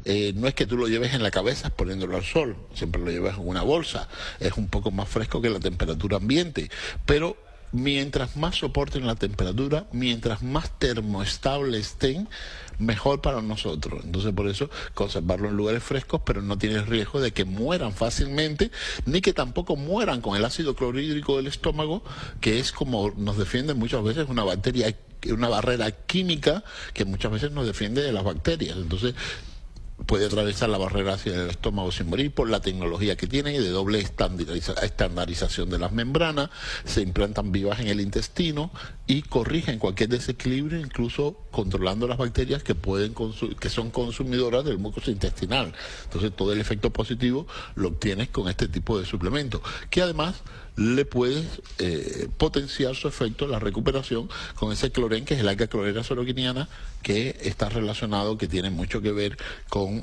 no es que tú lo lleves en la cabeza poniéndolo al sol, siempre lo llevas en una bolsa, es un poco más fresco que la temperatura ambiente, pero mientras más soporten la temperatura, mientras más termoestable estén, mejor para nosotros. Entonces, por eso, conservarlo en lugares frescos, pero no tiene riesgo de que mueran fácilmente, ni que tampoco mueran con el ácido clorhídrico del estómago, que es como nos defiende muchas veces una bacteria, una barrera química que muchas veces nos defiende de las bacterias. Entonces, puede atravesar la barrera hacia el estómago sin morir por la tecnología que tiene de doble estandarización de las membranas, se implantan vivas en el intestino y corrigen cualquier desequilibrio, incluso controlando las bacterias que que son consumidoras del mucosa intestinal. Entonces todo el efecto positivo lo obtienes con este tipo de suplemento, que además le puedes potenciar su efecto, la recuperación, con ese clorén, que es el alga clorera soroquiniana, que está relacionado, que tiene mucho que ver con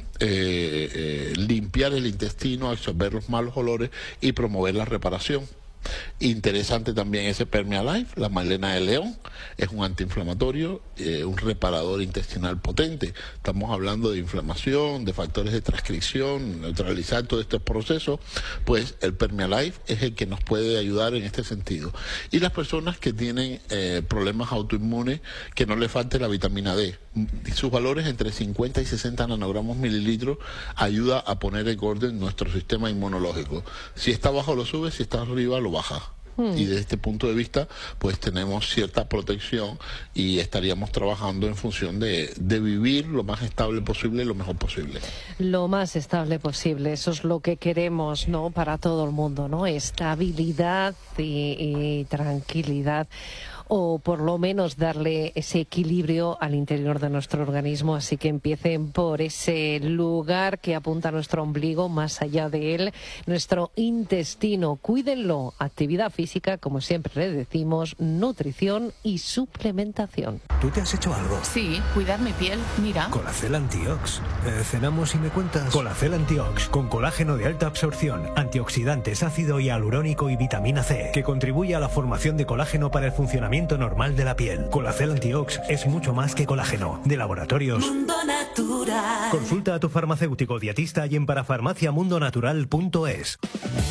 limpiar el intestino, absorber los malos olores y promover la reparación. Interesante también ese Permealife, la melena de león, es un antiinflamatorio, un reparador intestinal potente. Estamos hablando de inflamación, de factores de transcripción, neutralizar todos estos procesos, pues el Permealife es el que nos puede ayudar en este sentido. Y las personas que tienen problemas autoinmunes, que no les falte la vitamina D. Sus valores entre 50 y 60 nanogramos mililitros ayuda a poner en orden nuestro sistema inmunológico. Si está bajo lo sube, si está arriba lo baja. Y desde este punto de vista, pues tenemos cierta protección y estaríamos trabajando en función de vivir lo más estable posible, lo mejor posible. Lo más estable posible, eso es lo que queremos, ¿no? Para todo el mundo, ¿no? Estabilidad y tranquilidad, o por lo menos darle ese equilibrio al interior de nuestro organismo. Así que empiecen por ese lugar que apunta a nuestro ombligo, más allá de él, nuestro intestino. Cuídenlo, actividad física, como siempre le decimos, nutrición y suplementación. ¿Tú te has hecho algo? Sí, cuidar mi piel, mira. Colacel Antiox. ¿Cenamos y me cuentas? Colacel Antiox, con colágeno de alta absorción, antioxidantes, ácido hialurónico y vitamina C, que contribuye a la formación de colágeno para el funcionamiento normal de la piel. Colacel Antiox es mucho más que colágeno. De Laboratorios Mundo Natural. Consulta a tu farmacéutico dietista y en parafarmaciamundonatural.es.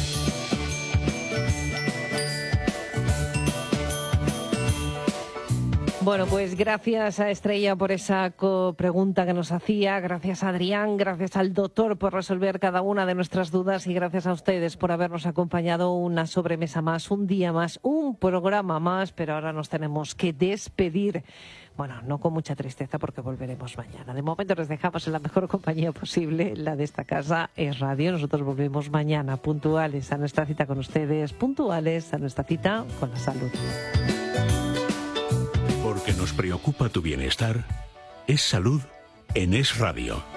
Bueno, pues gracias a Estrella por esa pregunta que nos hacía, gracias a Adrián, gracias al doctor por resolver cada una de nuestras dudas y gracias a ustedes por habernos acompañado una sobremesa más, un día más, un programa más, pero ahora nos tenemos que despedir. Bueno, no con mucha tristeza porque volveremos mañana. De momento nos dejamos en la mejor compañía posible, la de esta casa es Radio. Nosotros volvemos mañana puntuales a nuestra cita con ustedes, puntuales a nuestra cita con la salud. Porque nos preocupa tu bienestar, es salud en Es Radio.